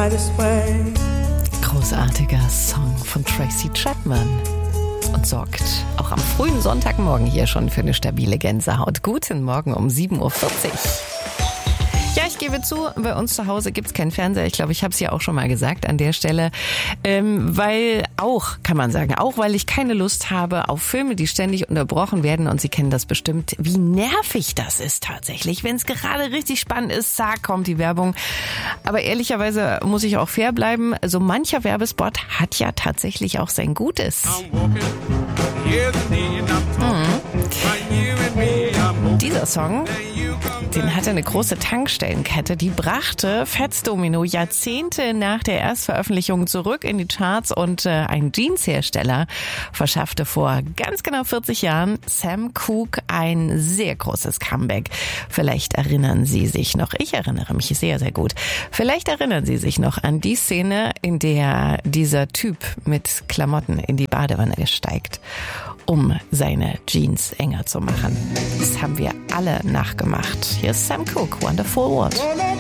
brightest way. Großartiger Song von Tracy Chapman und sorgt auch am frühen Sonntagmorgen hier schon für eine stabile Gänsehaut. Guten Morgen um 7.40 Uhr. Ja, ich gebe zu, bei uns zu Hause gibt's keinen Fernseher. Ich glaube, ich habe es ja auch schon mal gesagt an der Stelle. Weil weil ich keine Lust habe auf Filme, die ständig unterbrochen werden. Und Sie kennen das bestimmt, wie nervig das ist tatsächlich. Wenn es gerade richtig spannend ist, zack, kommt die Werbung. Aber ehrlicherweise muss ich auch fair bleiben. So mancher Werbespot hat ja tatsächlich auch sein Gutes. Dieser Song, den hatte eine große Tankstellenkette, die brachte Fats Domino Jahrzehnte nach der Erstveröffentlichung zurück in die Charts und ein Jeanshersteller verschaffte vor ganz genau 40 Jahren Sam Cooke ein sehr großes Comeback. Vielleicht erinnern Sie sich noch, ich erinnere mich sehr, sehr gut, vielleicht erinnern Sie sich noch an die Szene, in der dieser Typ mit Klamotten in die Badewanne steigt, um seine Jeans enger zu machen. Das haben wir alle nachgemacht. Hier ist Sam Cooke, Wonderful World.